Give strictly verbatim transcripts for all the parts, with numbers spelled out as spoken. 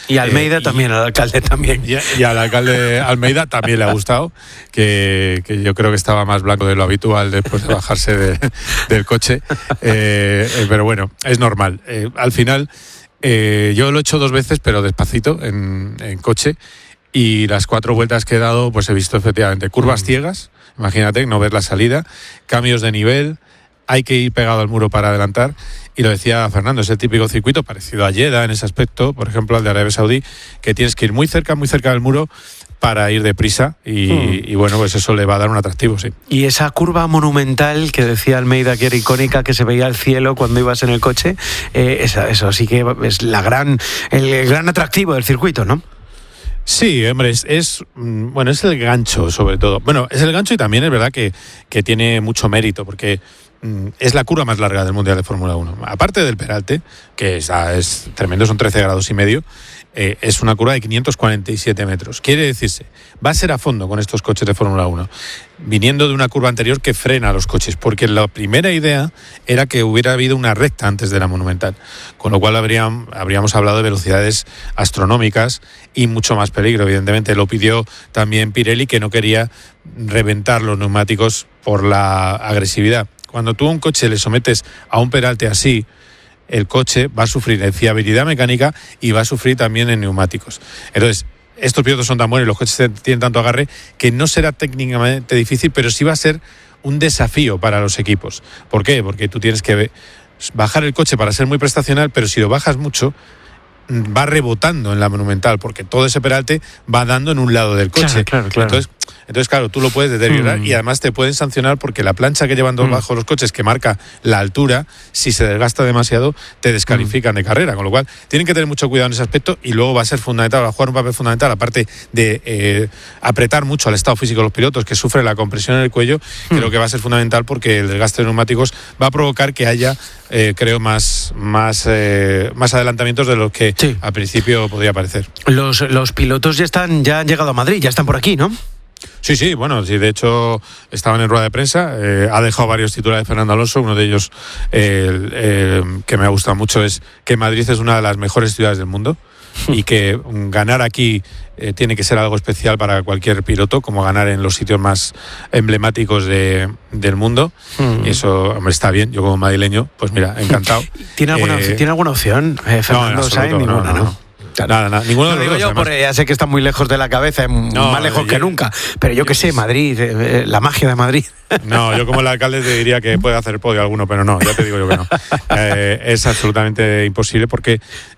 Y Almeida eh, y, también, al alcalde también. Y, y al alcalde Almeida también le ha gustado, que, que yo creo que estaba más blanco de lo habitual después de bajarse de, del coche. Eh, eh, pero bueno, es normal. Eh, al final, eh, yo lo he hecho dos veces, pero despacito, en, en coche. Y las cuatro vueltas que he dado, pues he visto efectivamente curvas mm. ciegas, imagínate, no ver la salida, cambios de nivel, hay que ir pegado al muro para adelantar. Y lo decía Fernando, es el típico circuito parecido a Jeddah en ese aspecto, por ejemplo al de Arabia Saudí, que tienes que ir muy cerca, muy cerca del muro para ir deprisa y, hmm. y bueno, pues eso le va a dar un atractivo, sí. Y esa curva monumental que decía Almeida que era icónica, que se veía el cielo cuando ibas en el coche, eh, eso, eso sí que es la gran, el, el gran atractivo del circuito, ¿no? Sí, hombre, es, es bueno, es el gancho sobre todo. Bueno, es el gancho y también es verdad que, que tiene mucho mérito, porque mm, es la curva más larga del Mundial de Fórmula uno. Aparte del peralte, que es, es tremendo, son trece grados y medio, eh, es una curva de quinientos cuarenta y siete metros. Quiere decirse, va a ser a fondo con estos coches de Fórmula uno, viniendo de una curva anterior que frena a los coches, porque la primera idea era que hubiera habido una recta antes de la Monumental, con lo cual habrían, habríamos hablado de velocidades astronómicas y mucho más peligro, evidentemente. Lo pidió también Pirelli, que no quería reventar los neumáticos por la agresividad. Cuando tú a un coche le sometes a un peralte así, el coche va a sufrir en fiabilidad mecánica y va a sufrir también en neumáticos. Entonces, estos pilotos son tan buenos y los coches tienen tanto agarre que no será técnicamente difícil, pero sí va a ser un desafío para los equipos. ¿Por qué? Porque tú tienes que bajar el coche para ser muy prestacional, pero si lo bajas mucho, va rebotando en la Monumental, porque todo ese peralte va dando en un lado del coche. Claro, claro, claro. Entonces, entonces, claro, tú lo puedes deteriorar mm. y además te pueden sancionar porque la plancha que llevan mm. bajo los coches, que marca la altura, si se desgasta demasiado, te descalifican mm. de carrera. Con lo cual, tienen que tener mucho cuidado en ese aspecto y luego va a ser fundamental, va a jugar un papel fundamental, aparte de eh, apretar mucho al estado físico de los pilotos, que sufren la compresión en el cuello, mm. creo que va a ser fundamental porque el desgaste de neumáticos va a provocar que haya, eh, creo, más, más, eh, más adelantamientos de los que sí. al principio podría parecer. Los, los pilotos ya están, ya han llegado a Madrid, ya están por aquí, ¿no? Sí, sí, bueno, sí, de hecho estaban en rueda de prensa, eh, ha dejado varios titulares Fernando Alonso, uno de ellos eh, eh, que me ha gustado mucho es que Madrid es una de las mejores ciudades del mundo y que ganar aquí eh, tiene que ser algo especial para cualquier piloto, como ganar en los sitios más emblemáticos de, del mundo. Mm. Eso, hombre, está bien, yo como madrileño, pues mira, encantado. ¿Tiene alguna, eh, ¿tiene alguna opción, eh, Fernando? No, Sainz? no, no, no, no. Nada, nada, ninguno no de los digo dos, yo, además. Porque ya sé que está muy lejos de la cabeza, no, más lejos yo, que nunca, pero yo qué sé, Madrid, eh, la magia de Madrid. No, yo como el alcalde te diría que puede hacer podio alguno, pero no, ya te digo yo que no. Eh, es absolutamente imposible porque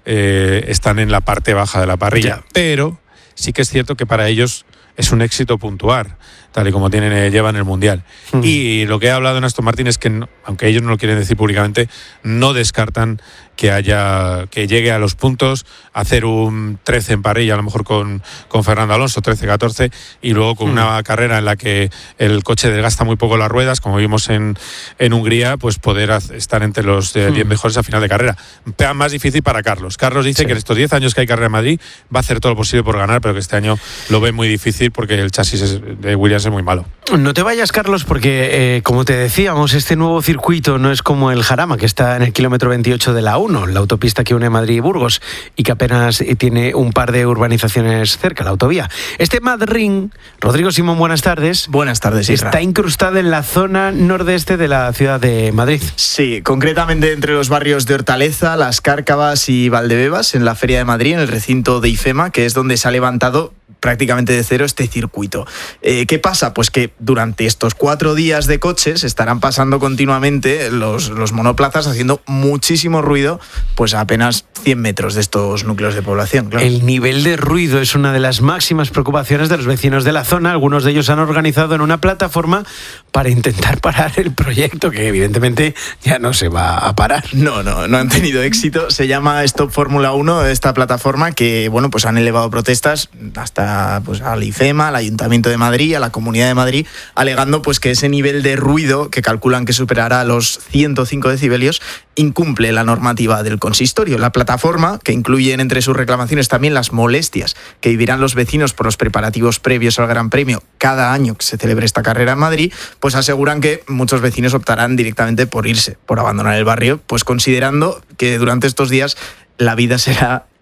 eh, están en la parte baja de la parrilla, ya. Pero sí que es cierto que para ellos es un éxito puntuar, tal y como tienen, eh, llevan el Mundial. Mm. Y lo que ha hablado en Aston Martin es que, no, aunque ellos no lo quieren decir públicamente, no descartan que haya que llegue a los puntos, hacer un trece en parrilla, a lo mejor con, con Fernando Alonso, trece catorce, y luego con mm. una carrera en la que el coche desgasta muy poco las ruedas, como vimos en, en Hungría, pues poder estar entre los eh, diez mm. mejores a final de carrera. Más difícil para Carlos. Carlos dice sí. que en estos diez años que hay carrera en Madrid va a hacer todo lo posible por ganar, pero que este año lo ve muy difícil porque el chasis es, de Williams es muy malo. No te vayas, Carlos, porque eh, como te decíamos, este nuevo circuito no es como el Jarama, que está en el kilómetro veintiocho de la uno, la autopista que une Madrid y Burgos, y que apenas tiene un par de urbanizaciones cerca, la autovía. Este Madrid, Rodrigo Simón, buenas tardes. Buenas tardes, Isra. Está incrustado en la zona nordeste de la ciudad de Madrid. Sí, concretamente entre los barrios de Hortaleza, Las Cárcavas y Valdebebas, en la Feria de Madrid, en el recinto de IFEMA, que es donde se ha levantado prácticamente de cero este circuito. Eh, ¿Qué pasa? Pues que durante estos cuatro días de coches estarán pasando continuamente los, los monoplazas haciendo muchísimo ruido, pues a apenas cien metros de estos núcleos de población. Claro. El nivel de ruido es una de las máximas preocupaciones de los vecinos de la zona. Algunos de ellos han organizado en una plataforma para intentar parar el proyecto, que evidentemente ya no se va a parar. No, no, no han tenido éxito. Se llama Stop Fórmula uno, esta plataforma que, bueno, pues han elevado protestas hasta pues al IFEMA, al Ayuntamiento de Madrid, a la Comunidad de Madrid, alegando pues que ese nivel de ruido, que calculan que superará los ciento cinco decibelios, incumple la normativa del consistorio. La plataforma, que incluyen entre sus reclamaciones también las molestias que vivirán los vecinos por los preparativos previos al Gran Premio cada año que se celebre esta carrera en Madrid, pues aseguran que muchos vecinos optarán directamente por irse, por abandonar el barrio, pues considerando que durante estos días la vida será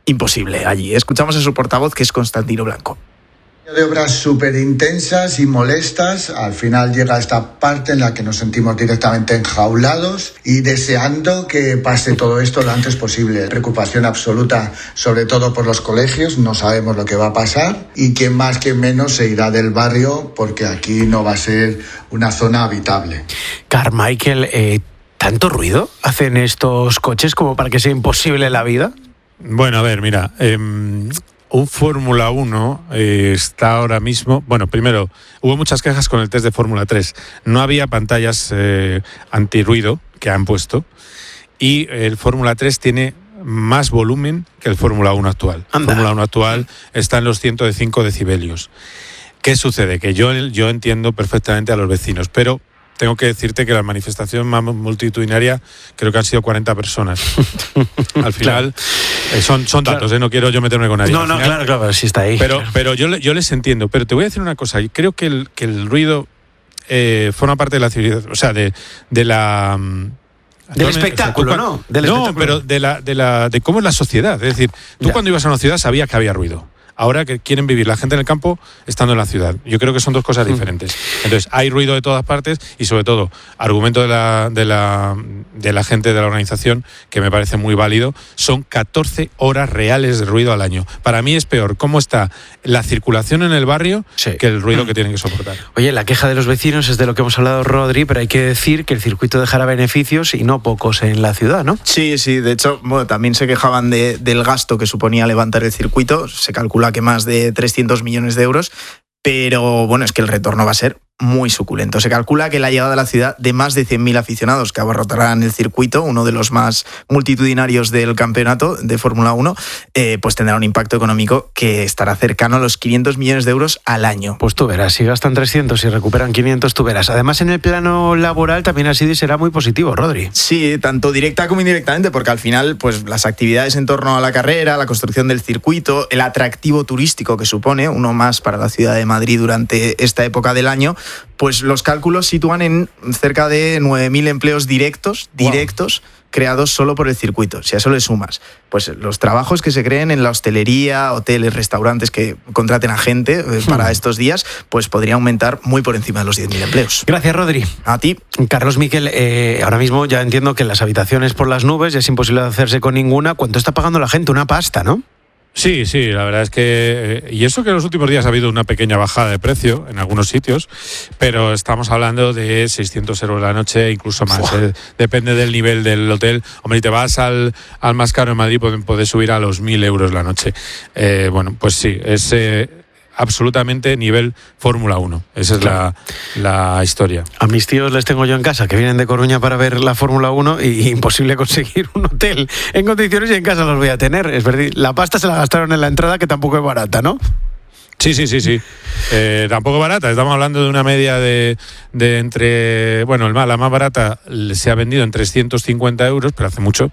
imposible allí. Escuchamos a su portavoz, que es Constantino Blanco. De obras súper intensas y molestas, al final llega esta parte en la que nos sentimos directamente enjaulados y deseando que pase todo esto lo antes posible. Preocupación absoluta, sobre todo por los colegios, no sabemos lo que va a pasar y quien más, quien menos se irá del barrio porque aquí no va a ser una zona habitable. Carmichael, eh, ¿tanto ruido hacen estos coches como para que sea imposible la vida? Bueno, a ver, mira... Eh... Un Fórmula uno eh, está ahora mismo... Bueno, primero, hubo muchas quejas con el test de Fórmula tres. No había pantallas eh, antirruido que han puesto y el Fórmula tres tiene más volumen que el Fórmula uno actual. El Fórmula uno actual está en los ciento cinco decibelios. ¿Qué sucede? Que yo, yo entiendo perfectamente a los vecinos, pero... Tengo que decirte que la manifestación más multitudinaria creo que han sido cuarenta personas. Al final, claro. eh, son, son datos, claro. eh, no quiero yo meterme con nadie. No, no, final, claro, claro, sí está ahí. Pero, claro. pero yo, yo les entiendo. Pero te voy a decir una cosa. Creo que el, que el ruido eh, forma parte de la civilización, o sea, de, de la... Del espectáculo, o sea, tú, ¿no? Del no, espectáculo. pero de, la, de, la, de cómo es la sociedad. Es decir, tú ya. cuando ibas a una ciudad sabías que había ruido. Ahora que quieren vivir la gente en el campo estando en la ciudad. Yo creo que son dos cosas diferentes. Entonces, hay ruido de todas partes y, sobre todo, argumento de la, de la, de la gente de la organización, que me parece muy válido, son catorce horas reales de ruido al año. Para mí es peor cómo está la circulación en el barrio sí. que el ruido que tienen que soportar. Oye, la queja de los vecinos es de lo que hemos hablado, Rodri, pero hay que decir que el circuito dejará beneficios y no pocos en la ciudad, ¿no? Sí, sí, de hecho, bueno, también se quejaban de, del gasto que suponía levantar el circuito. Se calcula que más de trescientos millones de euros, pero bueno, es que el retorno va a ser muy suculento. Se calcula que la llegada a la ciudad de más de cien mil aficionados que abarrotarán el circuito, uno de los más multitudinarios del campeonato de Fórmula uno, eh, pues tendrá un impacto económico que estará cercano a los quinientos millones de euros al año. Pues tú verás, si gastan trescientos y recuperan quinientos, tú verás. Además, en el plano laboral también ha sido y será muy positivo, Rodri. Sí, tanto directa como indirectamente, porque al final, pues las actividades en torno a la carrera, la construcción del circuito, el atractivo turístico que supone, uno más para la ciudad de Madrid durante esta época del año, pues los cálculos sitúan en cerca de nueve mil empleos directos, directos, wow. creados solo por el circuito. Si a eso le sumas, pues los trabajos que se creen en la hostelería, hoteles, restaurantes que contraten a gente eh, para hmm. estos días, pues podría aumentar muy por encima de los diez mil empleos. Gracias, Rodri. A ti. Carlos Miquel, eh, ahora mismo ya entiendo que las habitaciones por las nubes ya es imposible hacerse con ninguna. ¿Cuánto está pagando la gente? Una pasta, ¿no? Sí, sí, la verdad es que... Y eso que en los últimos días ha habido una pequeña bajada de precio en algunos sitios, pero estamos hablando de seiscientos euros la noche, incluso más. Eh, depende del nivel del hotel. Hombre, si te vas al, al más caro en Madrid, pueden poder subir a los mil euros la noche. Eh, bueno, pues sí, es... Eh, absolutamente nivel Fórmula uno. Esa es claro. la, la historia. A mis tíos les tengo yo en casa, que vienen de Coruña para ver la Fórmula uno y, y imposible conseguir un hotel en condiciones y en casa los voy a tener. Es verdad, la pasta se la gastaron en la entrada, que tampoco es barata, ¿no? Sí, sí, sí, sí. Eh, tampoco barata. Estamos hablando de una media de, de entre... Bueno, el, la más barata se ha vendido en trescientos cincuenta euros, pero hace mucho,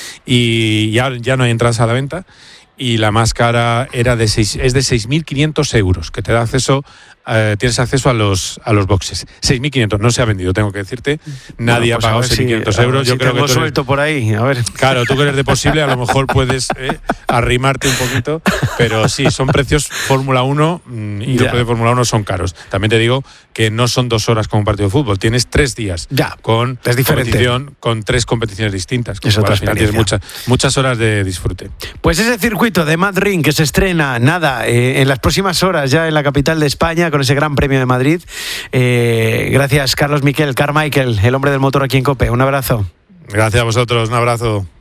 y ya, ya no hay entradas a la venta. Y la más cara era de seis, es de seis mil quinientos euros, que te da acceso, eh, tienes acceso a los a los boxes. seis mil quinientos, no se ha vendido, tengo que decirte. Nadie bueno, pues ha pagado seis mil quinientos euros. Yo si creo que tú suelto eres, por ahí, a ver. Claro, tú que eres de posible, a lo mejor puedes eh, arrimarte un poquito, pero sí, son precios Fórmula uno y los precios de Fórmula uno son caros. También te digo que no son dos horas como un partido de fútbol, tienes tres días ya, con es competición, con tres competiciones distintas. Es otra experiencia. Tienes muchas, muchas horas de disfrute. Pues ese circuito de Madrid que se estrena, nada, eh, en las próximas horas ya en la capital de España con ese Gran Premio de Madrid. Eh, gracias, Carlos Miquel, Carmichael, el hombre del motor aquí en COPE. Un abrazo. Gracias a vosotros, un abrazo.